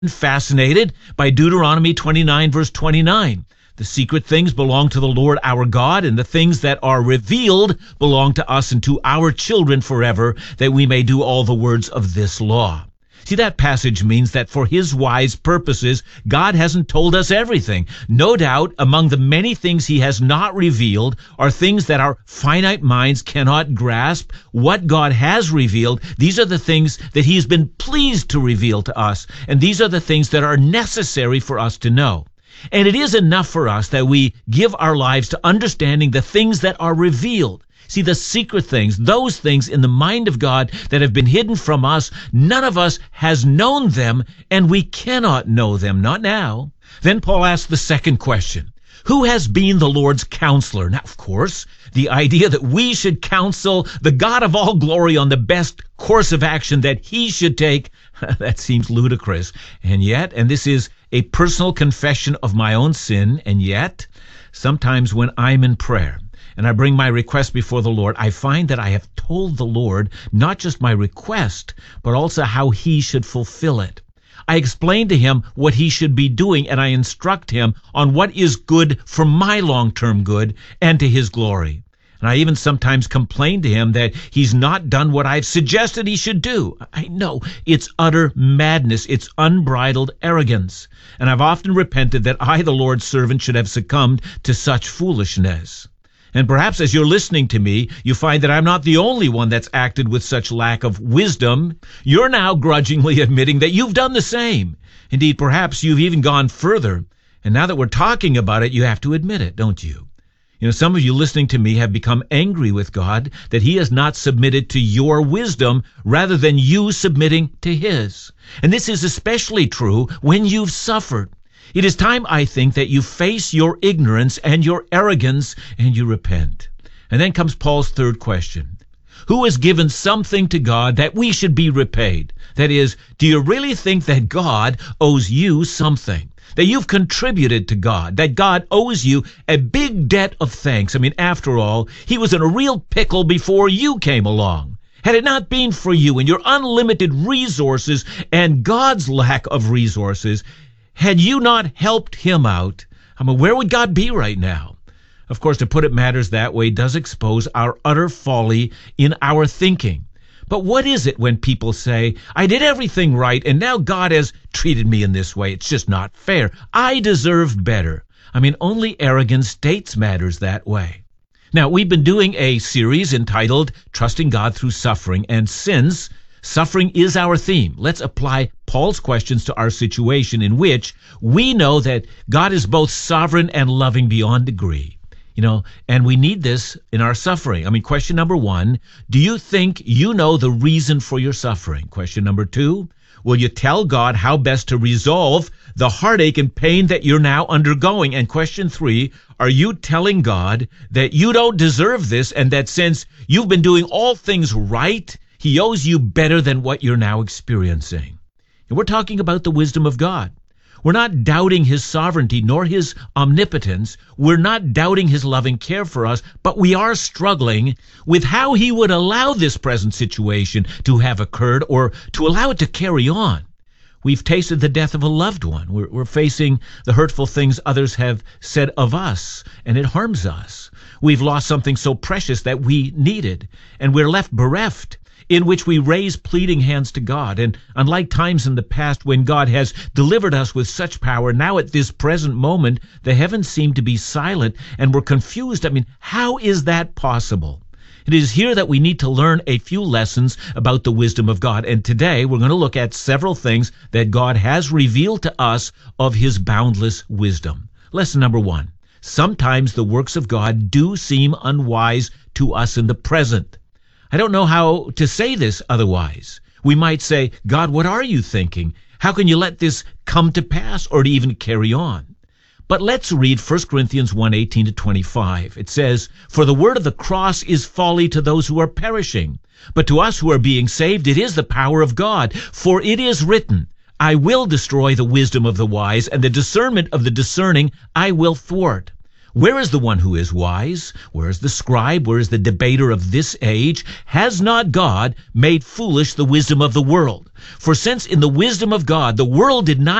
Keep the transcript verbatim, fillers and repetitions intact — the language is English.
fascinated by Deuteronomy twenty-nine, verse twenty-nine. The secret things belong to the Lord our God, and the things that are revealed belong to us and to our children forever, that we may do all the words of this law. See, that passage means that for his wise purposes, God hasn't told us everything. No doubt, among the many things he has not revealed are things that our finite minds cannot grasp. What God has revealed, these are the things that he has been pleased to reveal to us, and these are the things that are necessary for us to know. And it is enough for us that we give our lives to understanding the things that are revealed. See, the secret things, those things in the mind of God that have been hidden from us, none of us has known them, and we cannot know them, not now. Then Paul asks the second question. Who has been the Lord's counselor? Now, of course, the idea that we should counsel the God of all glory on the best course of action that he should take, that seems ludicrous. And yet, and this is a personal confession of my own sin, and yet, sometimes when I'm in prayer, and I bring my request before the Lord, I find that I have told the Lord not just my request, but also how he should fulfill it. I explain to him what he should be doing, and I instruct him on what is good for my long-term good and to his glory. And I even sometimes complain to him that he's not done what I've suggested he should do. I know it's utter madness. It's unbridled arrogance. And I've often repented that I, the Lord's servant, should have succumbed to such foolishness. And perhaps as you're listening to me, you find that I'm not the only one that's acted with such lack of wisdom. You're now grudgingly admitting that you've done the same. Indeed, perhaps you've even gone further. And now that we're talking about it, you have to admit it, don't you? You know, some of you listening to me have become angry with God that he has not submitted to your wisdom rather than you submitting to his. And this is especially true when you've suffered. It is time, I think, that you face your ignorance and your arrogance and you repent. And then comes Paul's third question. Who has given something to God that we should be repaid? That is, do you really think that God owes you something? That you've contributed to God? That God owes you a big debt of thanks? I mean, after all, he was in a real pickle before you came along. Had it not been for you and your unlimited resources and God's lack of resources, had you not helped him out, I mean, where would God be right now? Of course, to put it matters that way does expose our utter folly in our thinking. But what is it when people say, I did everything right, and now God has treated me in this way? It's just not fair. I deserve better. I mean, only arrogance states matters that way. Now, we've been doing a series entitled Trusting God Through Suffering, and since suffering is our theme, let's apply Paul's questions to our situation in which we know that God is both sovereign and loving beyond degree. You know, and we need this in our suffering. I mean, question number one, do you think you know the reason for your suffering? Question number two, will you tell God how best to resolve the heartache and pain that you're now undergoing? And question three, are you telling God that you don't deserve this and that since you've been doing all things right, he owes you better than what you're now experiencing? And we're talking about the wisdom of God. We're not doubting his sovereignty nor his omnipotence. We're not doubting his loving care for us, but we are struggling with how he would allow this present situation to have occurred or to allow it to carry on. We've tasted the death of a loved one. We're, we're facing the hurtful things others have said of us, and it harms us. We've lost something so precious that we needed, and we're left bereft, in which we raise pleading hands to God. And unlike times in the past when God has delivered us with such power, now at this present moment, the heavens seem to be silent and we're confused. I mean, how is that possible? It is here that we need to learn a few lessons about the wisdom of God. And today we're going to look at several things that God has revealed to us of his boundless wisdom. Lesson number one, sometimes the works of God do seem unwise to us in the present. I don't know how to say this otherwise. We might say, God, what are you thinking? How can you let this come to pass or to even carry on? But let's read First Corinthians one, eighteen to twenty-five. It says, for the word of the cross is folly to those who are perishing, but to us who are being saved it is the power of God. For it is written, I will destroy the wisdom of the wise, and the discernment of the discerning I will thwart. Where is the one who is wise? Where is the scribe? Where is the debater of this age? Has not God made foolish the wisdom of the world? For since in the wisdom of God the world did not